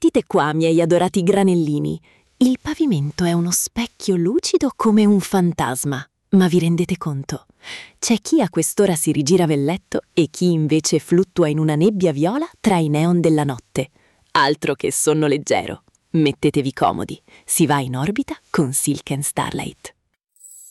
Sentite qua, miei adorati granellini. Il pavimento è uno specchio lucido come un fantasma. Ma vi rendete conto? C'è chi a quest'ora si rigira vel letto e chi invece fluttua in una nebbia viola tra i neon della notte. Altro che sonno leggero. Mettetevi comodi, si va in orbita con Silk & Starlight.